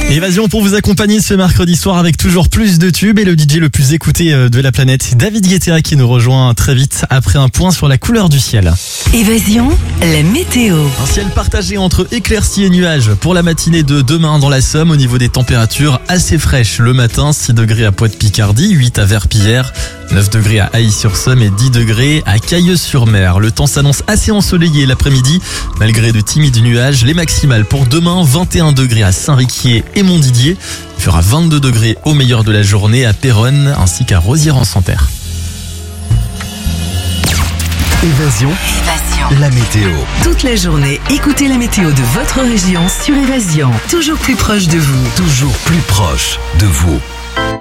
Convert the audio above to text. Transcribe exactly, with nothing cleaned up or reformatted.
Évasion pour vous accompagner ce mercredi soir avec toujours plus de tubes et le D J le plus écouté de la planète, David Guetta, qui nous rejoint très vite après un point sur la couleur du ciel. Évasion, la météo. Un ciel partagé entre éclaircies et nuages pour la matinée de demain dans la Somme. Au niveau des températures, assez fraîches le matin, six degrés à Poix-de-Picardie, huit à Verpillière, neuf degrés à Ailly-sur-Somme et dix degrés à Cailleuse-sur-Mer. Le temps s'annonce assez ensoleillé l'après-midi, malgré de timides nuages. Les maximales pour demain, vingt et un degrés à Saint-Riquier et Montdidier. Il fera vingt-deux degrés au meilleur de la journée à Péronne ainsi qu'à Rosières-en-Santerre. Évasion, Évasion. la météo. Toute la journée, écoutez la météo de votre région sur Évasion. Toujours plus proche de vous. Toujours plus proche de vous.